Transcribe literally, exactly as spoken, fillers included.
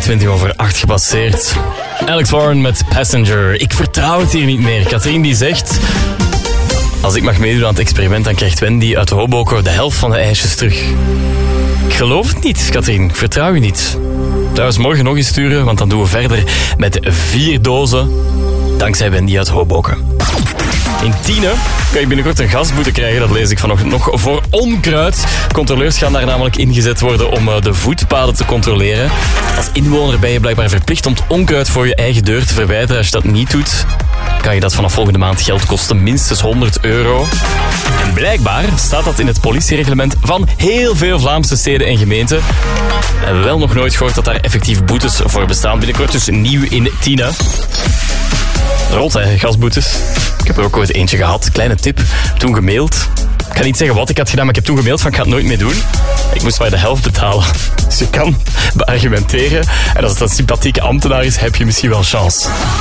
twintig over acht gepasseerd. Alex Warren met Passenger. Ik vertrouw het hier niet meer. Katrien die zegt... Als ik mag meedoen aan het experiment, dan krijgt Wendy uit Hoboken de helft van de ijsjes terug. Ik geloof het niet, Katrien. Ik vertrouw je niet. Trouwens, morgen nog eens sturen, want dan doen we verder met vier dozen. Dankzij Wendy uit Hoboken. In Tiene kan je binnenkort een gasboete krijgen, dat lees ik vanochtend nog, voor onkruid. Controleurs gaan daar namelijk ingezet worden om de voetpaden te controleren. Als inwoner ben je blijkbaar verplicht om het onkruid voor je eigen deur te verwijderen. Als je dat niet doet, kan je dat vanaf volgende maand geld kosten, minstens honderd euro. En blijkbaar staat dat in het politiereglement van heel veel Vlaamse steden en gemeenten. We hebben wel nog nooit gehoord dat daar effectief boetes voor bestaan. Binnenkort dus nieuw in Tiene. Rot, hè, gasboetes. Ik heb er ook ooit eentje gehad. Kleine tip. Toen gemaild. Ik kan niet zeggen wat ik had gedaan, maar ik heb toen gemaild van ik ga het nooit meer doen. Ik moest maar de helft betalen. Dus je kan beargumenteren. En als het een sympathieke ambtenaar is, heb je misschien wel chance.